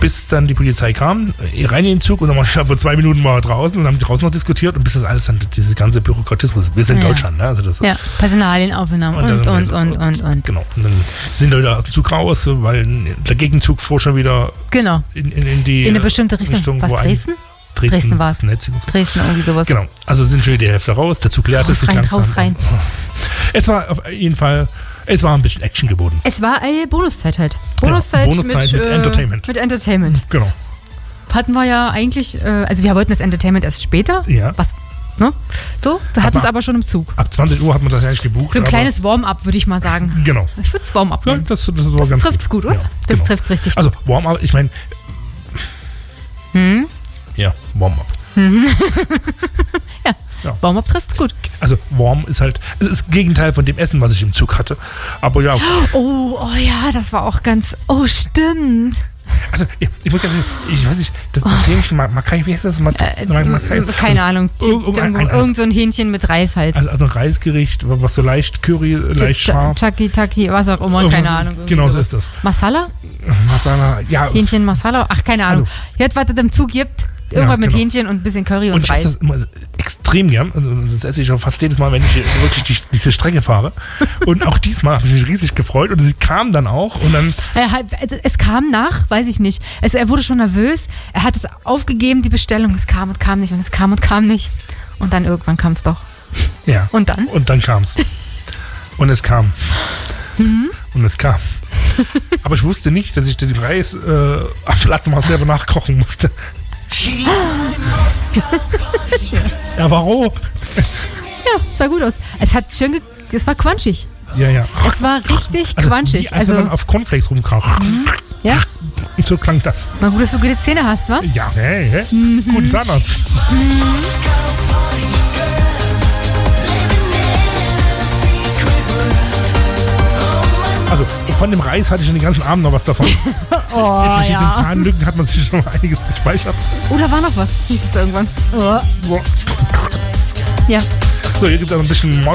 bis dann die Polizei kam, rein in den Zug und dann vor 2 Minuten war er draußen und haben draußen noch diskutiert und bis das alles dann, diese ganze Bürokratismus, wir sind in Deutschland, ne? Also das, Personalienaufnahmen und. Genau, und dann sind Leute aus dem Zug raus, weil der Gegenzug fuhr schon wieder in die in eine bestimmte Richtung. Was, Dresden? Dresden war es. Dresden, irgendwie sowas. Genau, also sind schon wieder die Hälfte raus, der Zug leerte sich langsam. Raus rein. Es war auf jeden Fall, es war ein bisschen Action geboten. Es war eine Bonuszeit halt. Bonuszeit mit Entertainment. Mit Entertainment. Genau. Hatten wir ja eigentlich, also wir wollten das Entertainment erst später. Ja. Was, ne? So, wir hatten es aber schon im Zug. Ab 20 Uhr hat man das eigentlich gebucht. So ein kleines Warm-up, würde ich mal sagen. Genau. Ich würde es Warm-up nennen. Ja, das war ganz trifft's gut, oder? Ja, das trifft's richtig gut. Also Warm-up, ich meine... Ja, Warm-up. Ja, Warm-up trifft's gut. Also warm ist halt, es ist das Gegenteil von dem Essen, was ich im Zug hatte. Aber ja. Oh ja, das war auch ganz, stimmt. Also ich muss ganz ehrlich, ich weiß nicht, das Hähnchen, Makai, wie heißt das? Keine Ahnung, irgend so ein Hähnchen mit Reis halt. Also ein Reisgericht, was so leicht Curry, leicht scharf. Taki, was auch immer, keine Ahnung. Genau so ist das. Masala, ja. Hähnchen Masala, keine Ahnung. Jetzt, was es im Zug gibt. Irgendwas mit Hähnchen und ein bisschen Curry und Reis. Ich esse das immer extrem gern. Und das esse ich auch fast jedes Mal, wenn ich wirklich diese Strecke fahre. Und auch diesmal habe ich mich riesig gefreut. Und sie kam dann auch. Und dann es kam nach, weiß ich nicht. Er wurde schon nervös. Er hat es aufgegeben, die Bestellung. Es kam und kam nicht. Und es kam und kam nicht. Und dann irgendwann kam es doch. Ja. Und dann? Und dann kam es. Und es kam. Und es kam. Aber ich wusste nicht, dass ich den Reis am Platz mal selber nachkochen musste. Er war roh. Ja, sah gut aus. Es war quatschig. Ja. Es war richtig quatschig. Als wenn man auf Cornflakes rumkracht. Ja. Und so klang das. Mal gut, dass du gute Zähne hast, wa? Ja, hey. Guten Zahnarzt. Also von dem Reis hatte ich schon den ganzen Abend noch was davon. In verschiedenen Zahnlücken hat man sich schon mal einiges gespeichert. Oh, da war noch was. Hieß es irgendwann. Ja. Ja. So, hier gibt es auch ein bisschen